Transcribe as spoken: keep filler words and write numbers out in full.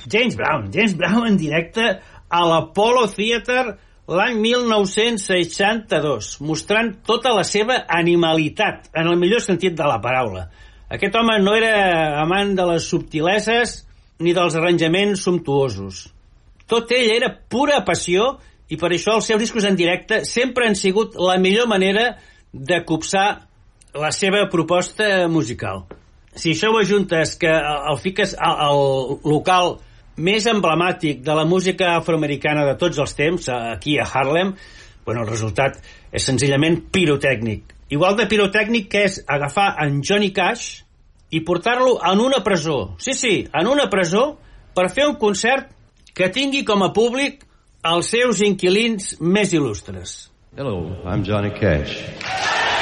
James Brown. James Brown en directe a l'Apollo Theater l'any mil nou-cents seixanta-dos, mostrant tota la seva animalitat, en el millor sentit de la paraula. Aquest home no era amant de les subtileses ni dels arranjaments sumptuosos. Tot ell era pura passió i per això els seus discos en directe sempre han sigut la millor manera de copsar la seva proposta musical. Si això ho ajuntes que el fiques al local més emblemàtic de la música afroamericana de tots els temps, aquí a Harlem, bueno, el resultat és senzillament pirotècnic. Igual de pirotècnic que és agafar en Johnny Cash i portar-lo en una presó. Sí, sí, en una presó per fer un concert que tingui com a públic els seus inquilins més il·lustres. Hello, I'm Johnny Cash.